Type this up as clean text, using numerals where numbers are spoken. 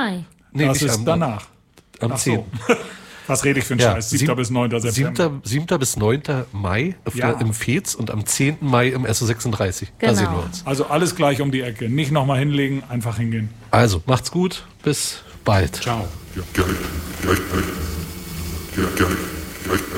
Mai. Nee, Das nicht ist danach. Am Ach 10. so. Was rede ich für einen Scheiß? 7. bis 9. September. 7. bis 9. Mai im Fez und am 10. Mai im SO36. Da Genau. sehen wir uns. Also alles gleich um die Ecke. Nicht nochmal hinlegen, einfach hingehen. Also, macht's gut. Bis bald. Ciao. Ja.